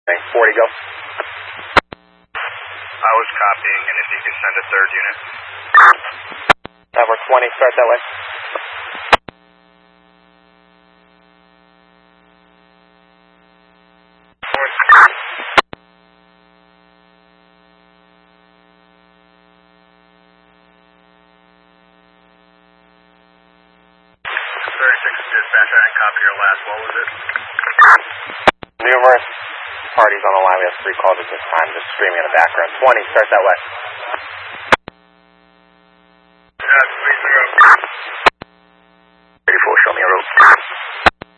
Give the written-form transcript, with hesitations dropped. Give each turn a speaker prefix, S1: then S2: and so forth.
S1: 40, go.
S2: I was copying, and if you can send a third unit.
S1: Tower 20, start that way.
S2: Dispatch, I didn't copy your last. What was it?
S1: Numerous parties on the line. We have 3 calls at this time, just screaming in the background. 20, start that way.